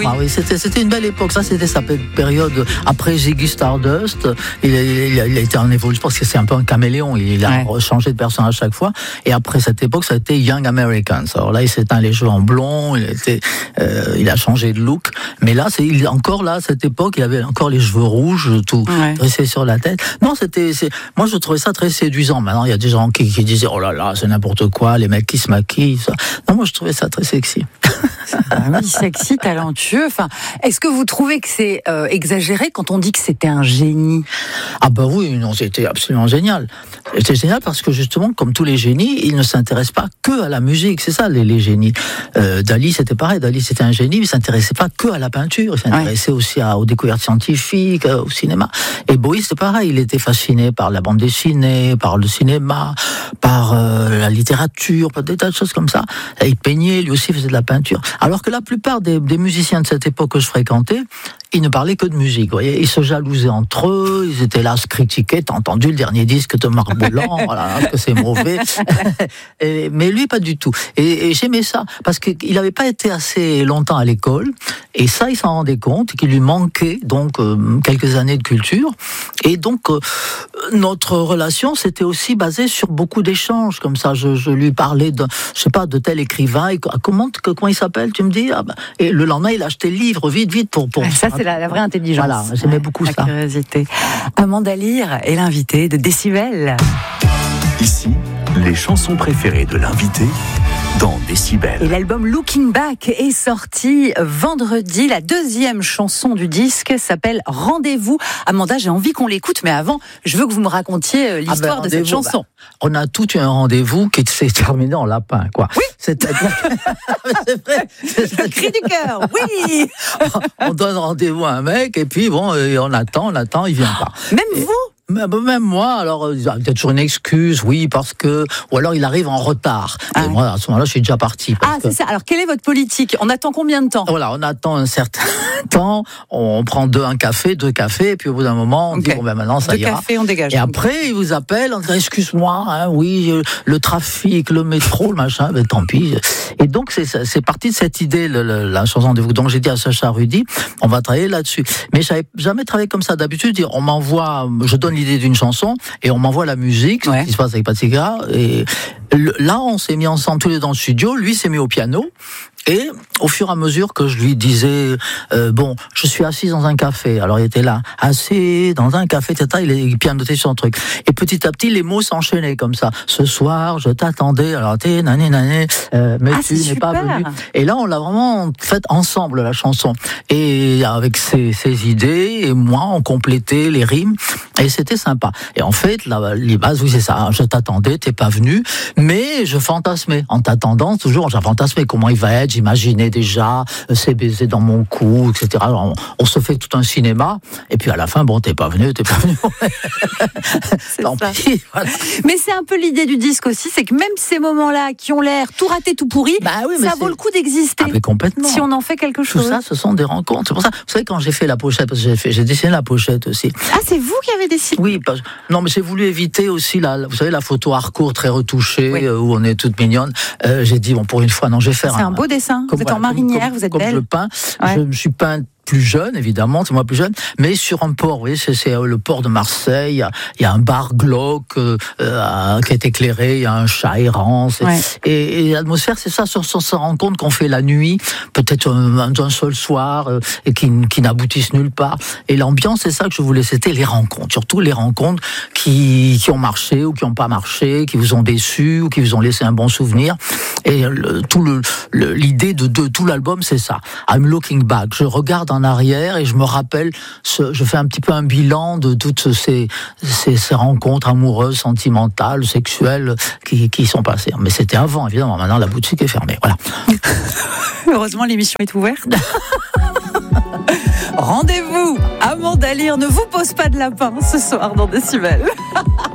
Oui. Oui, c'était une belle époque. Ça, c'était sa période après Ziggy Stardust. Il a été en évolution parce que c'est un peu un caméléon. Il a changé de personnage chaque fois. Et après cette époque, ça a été Young Americans. Alors là, il s'est teint les cheveux en blond. Il a changé de look. Mais là, encore là, à cette époque, il avait encore les cheveux rouges, tout dressé sur la tête. Non, moi, je trouvais ça très séduisant. Maintenant, il y a des gens qui disaient, oh là là, c'est n'importe quoi, les mecs qui se maquillent, ça. Non, moi, je trouvais ça très sexy. Oui, sexy, talentueux. Enfin, est-ce que vous trouvez que c'est exagéré quand on dit que c'était un génie ? Ah bah oui, non, c'était absolument génial. C'était génial parce que justement, comme tous les génies, ils ne s'intéressent pas que à la musique. C'est ça, les génies. Dali, c'était pareil. Dali, c'était un génie, mais il s'intéressait pas que à la peinture. Il s'intéressait aussi aux découvertes scientifiques, au cinéma. Et Bowie, c'était pareil. Il était fasciné par la bande dessinée, par le cinéma, par la littérature, par des tas de choses comme ça. Et il peignait, lui aussi faisait de la peinture. Alors que la plupart des musiciens de cette époque que je fréquentais, ils ne parlaient que de musique. Vous voyez, ils se jalousaient entre eux, ils étaient là à se critiquer. T'as entendu le dernier disque de Marc Bolan, voilà, que c'est mauvais. Mais lui, pas du tout. Et j'aimais ça, parce qu'il n'avait pas été assez longtemps à l'école, et ça, il s'en rendait compte, qu'il lui manquait donc quelques années de culture. Et donc, notre relation, c'était aussi basé sur beaucoup d'échanges, comme ça. Je lui parlais de tel écrivain, et comment il s'appelle, tu me dis? Et le lendemain, il achetait le livre, vite, pour ça, c'est la vraie intelligence. Voilà, j'aimais beaucoup ça. Curiosité. Amanda Lear est l'invitée de Décibel. Ici, les chansons préférées de l'invité dans Décibel. Et l'album Looking Back est sorti vendredi. La deuxième chanson du disque s'appelle Rendez-vous. Amanda, j'ai envie qu'on l'écoute, mais avant, je veux que vous me racontiez l'histoire de cette chanson. On a tout eu un rendez-vous qui s'est terminé en lapin, quoi. Oui. C'est vrai. Le cri du cœur, oui. On donne rendez-vous à un mec, et puis bon, on attend, il vient pas. Même moi, alors il y a peut-être toujours une excuse, oui, parce que, ou alors il arrive en retard. Et moi, à ce moment-là, je suis déjà parti. C'est ça. Alors, quelle est votre politique ? On attend combien de temps ? Voilà, on attend un certain temps, on prend deux cafés, et puis au bout d'un moment, on dit, bon ben maintenant, ça ira. 2 cafés, on dégage. Et après, il vous appelle, on dit, excuse-moi, oui, le trafic, le métro, le machin, ben tant pis. Et donc, c'est parti de cette idée, la chanson de vous. Donc, j'ai dit à Sacha Rudy, on va travailler là-dessus. Mais j'avais jamais travaillé comme ça. D'habitude, on m'envoie, je donne l'idée d'une chanson et on m'envoie la musique, ce qui se passe avec Patsiga. Et là, on s'est mis ensemble tous les deux dans le studio. Lui s'est mis au piano. Et au fur et à mesure que je lui disais, je suis assis dans un café. Alors il était là, assis dans un café, etc. Il pianotait sur un truc. Et petit à petit, les mots s'enchaînaient comme ça. Ce soir, je t'attendais. Alors t'es nané, mais tu n'es pas venu. Et là, on l'a vraiment fait ensemble, la chanson. Et avec ses idées, et moi, on complétait les rimes. Et c'était sympa. Et en fait, les bases, oui, c'est ça. Je t'attendais, t'es pas venu. Mais je fantasmais. En t'attendant, toujours, j'ai fantasmé comment il va être. J'imaginais déjà ses baisers dans mon cou, etc. Alors, on se fait tout un cinéma, et puis à la fin, bon, t'es pas venu. Tant pis, voilà. Mais c'est un peu l'idée du disque aussi, c'est que même ces moments-là qui ont l'air tout raté, tout pourri, ça vaut le coup d'exister. Mais complètement. Si on en fait quelque chose. Tout ça, ce sont des rencontres. C'est pour ça, vous savez, quand j'ai fait la pochette, parce que j'ai dessiné la pochette aussi. Ah, c'est vous qui avez dessiné? Oui, non, mais j'ai voulu éviter aussi vous savez, la photo hardcore très retouchée, où on est toute mignonne. J'ai dit, bon, pour une fois, non, je vais faire c'est un beau dessin. Vous êtes en marinière, vous êtes belle. Comme je peins, je me suis peint plus jeune, évidemment, c'est moi plus jeune, mais sur un port, vous voyez, c'est le port de Marseille, il y a un bar glauque qui est éclairé, il y a un chat errant, et l'atmosphère, c'est ça, sur cette rencontre qu'on fait la nuit, peut-être un seul soir, et qui n'aboutissent nulle part. Et l'ambiance, c'est ça que je voulais, c'était les rencontres, surtout les rencontres qui ont marché ou qui n'ont pas marché, qui vous ont déçu ou qui vous ont laissé un bon souvenir. Et l'idée de tout l'album, c'est ça. I'm looking back. Je regarde en arrière et je me rappelle, je fais un petit peu un bilan de toutes ces rencontres amoureuses, sentimentales, sexuelles qui sont passées. Mais c'était avant, évidemment. Maintenant, la boutique est fermée. Voilà. Heureusement, l'émission est ouverte. Rendez-vous, Amanda Lear ne vous pose pas de lapin ce soir dans Décibel.